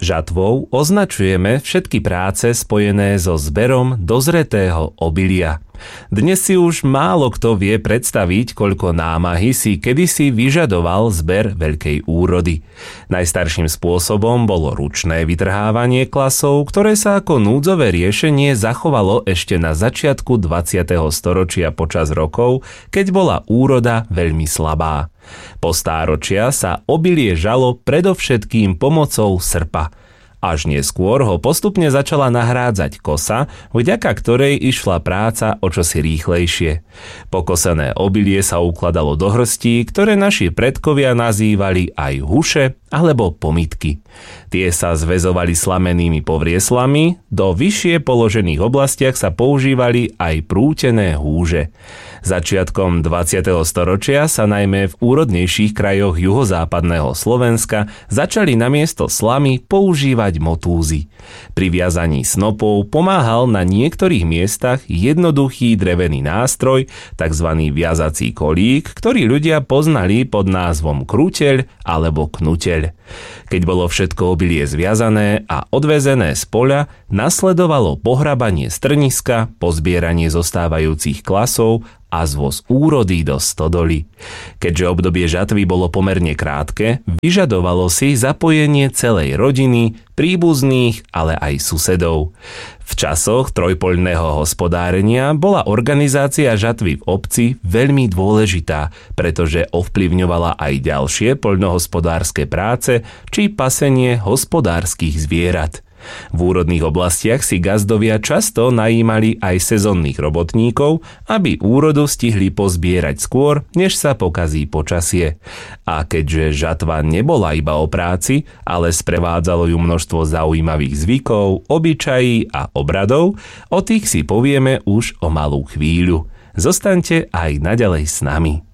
Žatvou označujeme všetky práce spojené so zberom dozretého obilia. Dnes si už málo kto vie predstaviť, koľko námahy si kedysi vyžadoval zber veľkej úrody. Najstarším spôsobom bolo ručné vytrhávanie klasov, ktoré sa ako núdzové riešenie zachovalo ešte na začiatku 20. storočia počas rokov, keď bola úroda veľmi slabá. Po stáročia sa obilie žalo predovšetkým pomocou srpa. Až neskôr ho postupne začala nahrádzať kosa, vďaka ktorej išla práca o čosi rýchlejšie. Pokosené obilie sa ukladalo do hrstí, ktoré naši predkovia nazývali aj huše alebo pomitky. Tie sa zväzovali slamenými povrieslami, do vyššie položených oblastiach sa používali aj prútené húže. Začiatkom 20. storočia sa najmä v úrodnejších krajoch juhozápadného Slovenska začali namiesto slamy používať motúzy. Pri viazaní snopov pomáhal na niektorých miestach jednoduchý drevený nástroj, tzv. Viazací kolík, ktorý ľudia poznali pod názvom krúteľ alebo knuteľ. Keď bolo všetko obilie zviazané a odvezené z poľa, nasledovalo pohrabanie strniska, pozbieranie zostávajúcich klasov a zvoz úrody do stodoly. Keďže obdobie žatvy bolo pomerne krátke, vyžadovalo si zapojenie celej rodiny, príbuzných, ale aj susedov. V časoch trojpoľného hospodárenia bola organizácia žatvy v obci veľmi dôležitá, pretože ovplyvňovala aj ďalšie poľnohospodárske práce či pasenie hospodárskych zvierat. V úrodných oblastiach si gazdovia často najímali aj sezónnych robotníkov, aby úrodu stihli pozbierať skôr, než sa pokazí počasie. A keďže žatva nebola iba o práci, ale sprevádzalo ju množstvo zaujímavých zvykov, obyčají a obradov, o tých si povieme už o malú chvíľu. Zostaňte aj naďalej s nami.